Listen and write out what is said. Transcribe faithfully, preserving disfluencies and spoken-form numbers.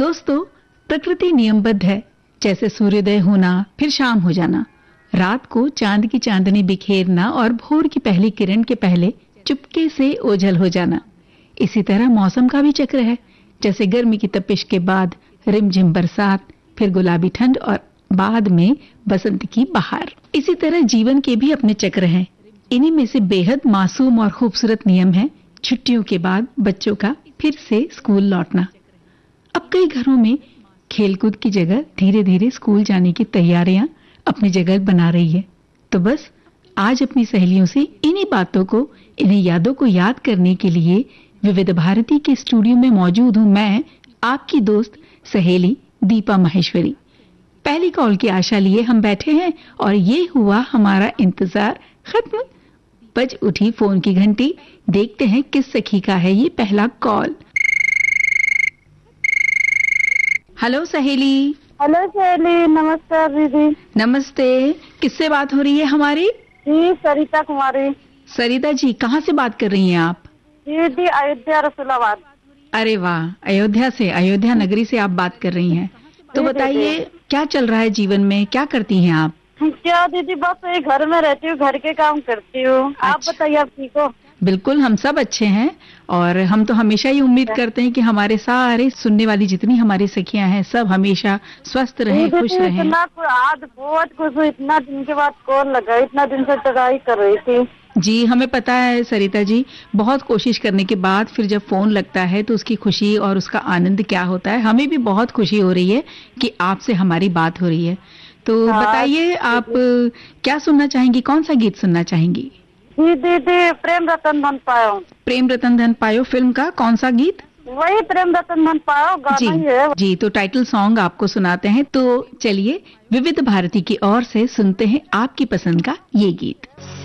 दोस्तों, प्रकृति नियमबद्ध है। जैसे सूर्योदय होना फिर शाम हो जाना, रात को चांद की चांदनी बिखेरना और भोर की पहली किरण के पहले चुपके से ओझल हो जाना। इसी तरह मौसम का भी चक्र है। जैसे गर्मी की तपिश के बाद रिमझिम बरसात, फिर गुलाबी ठंड और बाद में बसंत की बहार। इसी तरह जीवन के भी अपने चक्र हैं। इन्हीं में से बेहद मासूम और खूबसूरत नियम है छुट्टियों के बाद बच्चों का फिर से स्कूल लौटना। अब कई घरों में खेलकूद की जगह धीरे धीरे स्कूल जाने की तैयारियां अपनी जगह बना रही है। तो बस आज अपनी सहेलियों से इन्हीं बातों को, इन्हीं यादों को याद करने के लिए विविध भारती के स्टूडियो में मौजूद हूं मैं, आपकी दोस्त सहेली दीपा माहेश्वरी। पहली कॉल की आशा लिए हम बैठे हैं और ये हुआ हमारा इंतजार खत्म। बज उठी फोन की घंटी। देखते हैं किस सखी का है ये पहला कॉल। हेलो सहेली। हेलो सहेली, नमस्कार दीदी। नमस्ते, किससे बात हो रही है हमारी? जी सरिता कुमारी। सरिता जी, कहाँ से बात कर रही हैं आप? दीदी अयोध्या रसूलाबाद। अरे वाह, अयोध्या से, अयोध्या नगरी से आप बात कर रही हैं। तो बताइए क्या चल रहा है जीवन में, क्या करती हैं आप? क्या दीदी, बस ये घर में रहती हूँ, घर के काम करती हूँ। अच्छा। आप बताइए, आप ठीक हो? बिल्कुल, हम सब अच्छे हैं और हम तो हमेशा ही उम्मीद करते हैं कि हमारे सारे सुनने वाली जितनी हमारी सखियां हैं सब हमेशा स्वस्थ रहें, खुश रहें। इतना आज बहुत खुश हूँ, इतना दिन के बाद कॉल लगा, इतना दिन से ट्राई कर रही थी। जी हमें पता है सरिता जी, बहुत कोशिश करने के बाद फिर जब फोन लगता है तो उसकी खुशी और उसका आनंद क्या होता है। हमें भी बहुत खुशी हो रही है कि आपसे हमारी बात हो रही है। तो हाँ, बताइए आप क्या सुनना चाहेंगी, कौन सा गीत सुनना चाहेंगी? जी दीदी, प्रेम रतन धन पायो। प्रेम रतन धन पायो फिल्म का कौन सा गीत? वही प्रेम रतन धन पायो गाना ही है। जी, तो टाइटल सॉन्ग आपको सुनाते हैं। तो चलिए विविध भारती की ओर से सुनते हैं आपकी पसंद का ये गीत।